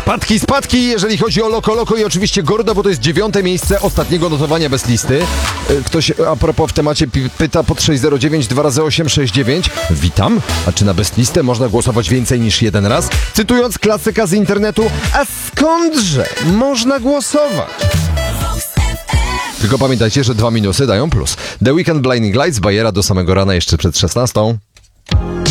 Spadki, jeżeli chodzi o Loko i oczywiście Gordo, bo to jest 9. miejsce ostatniego notowania bez listy. Ktoś a propos w temacie pyta pod 609 2 razy 869. Witam. A czy na bez listę można głosować więcej niż jeden raz? Cytując klasyka z internetu, a skądże można głosować? Tylko pamiętajcie, że 2 minusy dają plus. The Weekend Blinding Lights, Bajera do samego rana jeszcze przed 16.